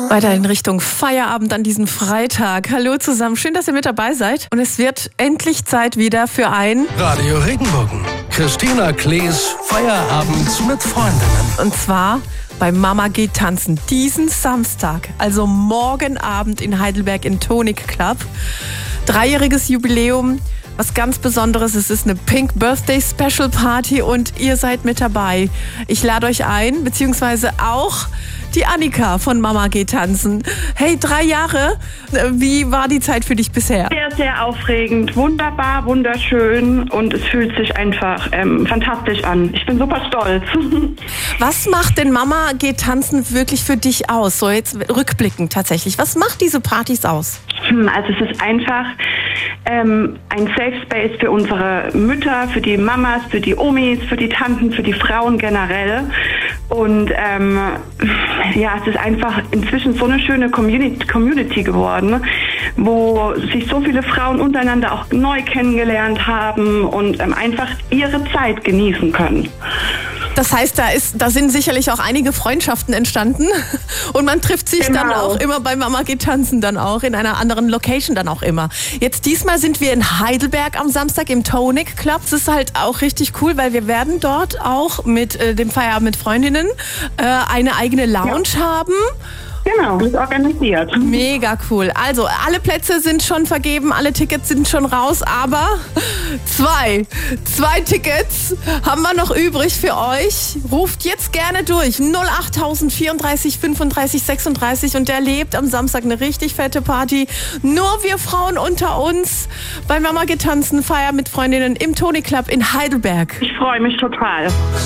Weiter in Richtung Feierabend an diesem Freitag. Hallo zusammen, schön, dass ihr mit dabei seid. Und es wird endlich Zeit wieder für ein Radio Regenbogen. Christina Klees Feierabend mit Freundinnen. Und zwar bei Mama geht tanzen. Diesen Samstag, also morgen Abend in Heidelberg im Tonic Club. 3-jähriges Jubiläum. Was ganz Besonderes, es ist eine Pink Birthday Special Party und ihr seid mit dabei. Ich lade euch ein, beziehungsweise auch die Annika von Mama geht tanzen. Hey, 3 Jahre, wie war die Zeit für dich bisher? Sehr, sehr aufregend, wunderbar, wunderschön und es fühlt sich einfach fantastisch an. Ich bin super stolz. Was macht denn Mama geht tanzen wirklich für dich aus? So jetzt rückblickend tatsächlich. Was macht diese Partys aus? Also es ist einfach ein Safe Space für unsere Mütter, für die Mamas, für die Omis, für die Tanten, für die Frauen generell. Und ja, es ist einfach inzwischen so eine schöne Community geworden, wo sich so viele Frauen untereinander auch neu kennengelernt haben und einfach ihre Zeit genießen können. Das heißt, da sind sicherlich auch einige Freundschaften entstanden und man trifft sich dann auch immer bei Mama geht tanzen, dann auch in einer anderen Location dann auch immer. Jetzt diesmal sind wir in Heidelberg am Samstag im Tonic Club. Das ist halt auch richtig cool, weil wir werden dort auch mit dem Feierabend mit Freundinnen eine eigene Lounge haben. Genau, das ist organisiert. Mega cool. Also, alle Plätze sind schon vergeben, alle Tickets sind schon raus, aber zwei Tickets haben wir noch übrig für euch. Ruft jetzt gerne durch. 08000 34 35 36 und erlebt am Samstag eine richtig fette Party. Nur wir Frauen unter uns bei Mama geht tanzen, Feier mit Freundinnen im Tonic Club in Heidelberg. Ich freue mich total.